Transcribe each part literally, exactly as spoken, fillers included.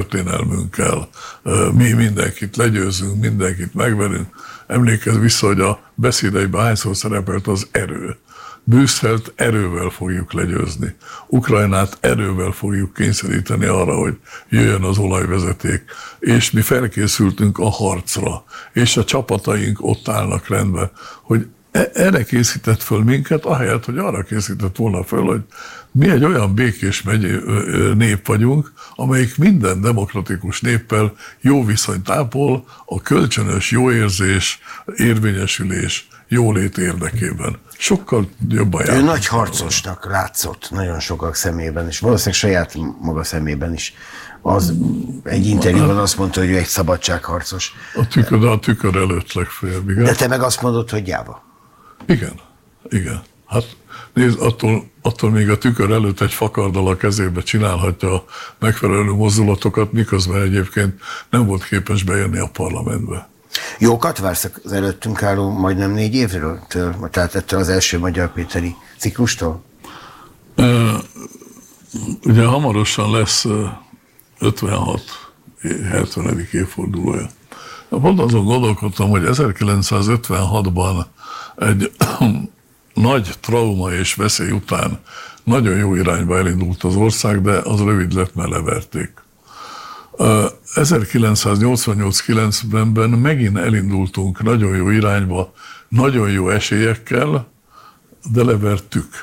történelmünkkel, mi mindenkit legyőzünk, mindenkit megverünk. Emlékezz vissza, hogy a beszédeiben hányszor szerepelt az erő. Brüsszelt erővel fogjuk legyőzni. Ukrajnát erővel fogjuk kényszeríteni arra, hogy jöjjön az olajvezeték. És mi felkészültünk a harcra. És a csapataink ott állnak rendben, hogy erre készített föl minket, ahelyett, hogy arra készített volna föl, hogy mi egy olyan békés megy, nép vagyunk, amelyik minden demokratikus néppel jó viszonyt ápol a kölcsönös jóérzés, érvényesülés, jólét érdekében. Sokkal jobban jár. Ő nagy harcosnak látszott nagyon sokak szemében, és valószínűleg saját maga szemében is. Az egy interjúban azt mondta, hogy ő egy szabadságharcos. A tükör, de a tükör előtt legfeljebb, igen. De te meg azt mondod, hogy gyáva. Igen, igen. Hát nézd, attól, attól még a tükör előtt egy fakarddal a kezébe csinálhatja a megfelelő mozdulatokat, miközben egyébként nem volt képes bejönni a parlamentbe. Jókat vársz az előttünk álló majdnem négy évről? Tehát ettől az első Magyar Péteri ciklustól? E, ugye hamarosan lesz ötvenhat hetvenedik évfordulója. Pont azon gondolkodtam, hogy ezerkilencszázötvenhatban egy nagy trauma és veszély után nagyon jó irányba elindult az ország, de az rövid lett, mert leverték. ezerkilencszáznyolcvannyolc kilencvenben megint elindultunk nagyon jó irányba, nagyon jó esélyekkel, de levertük.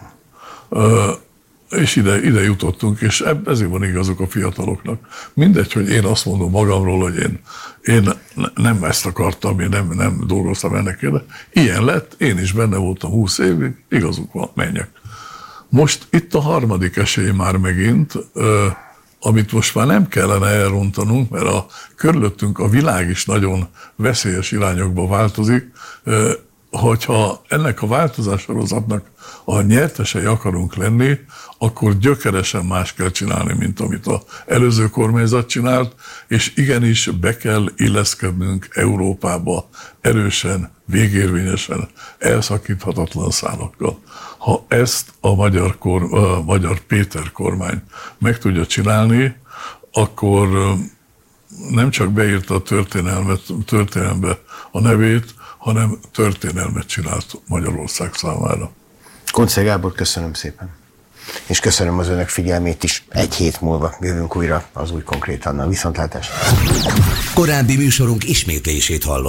És ide, ide jutottunk, és ezért van igazuk a fiataloknak. Mindegy, hogy én azt mondom magamról, hogy én, én nem ezt akartam, én nem, nem dolgoztam ennek érde. Ilyen lett, én is benne voltam húsz évig, igazuk van, menjek. Most itt a harmadik esély már megint, amit most már nem kellene elrontanunk, mert a körülöttünk a világ is nagyon veszélyes irányokba változik, hogyha ennek a változássorozatnak a nyertesei akarunk lenni, akkor gyökeresen más kell csinálni, mint amit az előző kormányzat csinált, és igenis be kell illeszkednünk Európába erősen, végérvényesen, elszakíthatatlan szálakkal. Ha ezt a magyar, kor, a magyar Péter kormány meg tudja csinálni, akkor nem csak beírta a történelmet, történelembe a nevét, hanem történelmet csinált Magyarország számára. Kuncay Gábor, köszönöm szépen. És köszönöm az önök figyelmét is. Egy hét múlva jövünk újra az Új Konkrétannal. Viszontlátásra! Korábbi műsorunk ismétlését hallott.